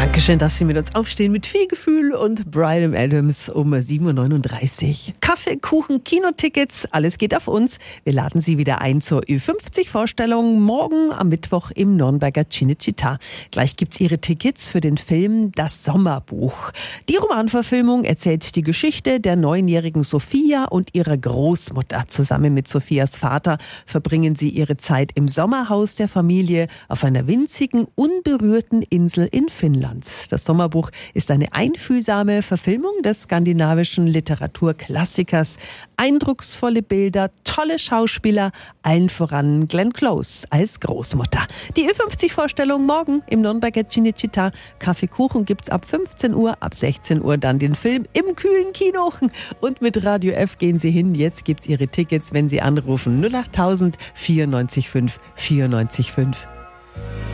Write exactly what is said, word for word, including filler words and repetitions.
Dankeschön, dass Sie mit uns aufstehen mit viel Gefühl und Bryan Adams um sieben Uhr neununddreißig. Kaffee, Kuchen, Kinotickets, alles geht auf uns. Wir laden Sie wieder ein zur Ü fünfzig Vorstellung morgen am Mittwoch im Nürnberger Cinecittà. Gleich gibt's Ihre Tickets für den Film Das Sommerbuch. Die Romanverfilmung erzählt die Geschichte der neunjährigen Sophia und ihrer Großmutter. Zusammen mit Sophias Vater verbringen sie ihre Zeit im Sommerhaus der Familie auf einer winzigen, unberührten Insel in Finnland. Das Sommerbuch ist eine einfühlsame Verfilmung des skandinavischen Literaturklassikers. Eindrucksvolle Bilder, tolle Schauspieler, allen voran Glenn Close als Großmutter. Die Ü fünfzig Vorstellung morgen im Nürnberger Cinecittà. Kaffeekuchen gibt's ab fünfzehn Uhr, ab sechzehn Uhr dann den Film im kühlen Kino. Und mit Radio F gehen Sie hin. Jetzt gibt's Ihre Tickets, wenn Sie anrufen null acht tausend vierundneunzig fünf vierundneunzig fünf.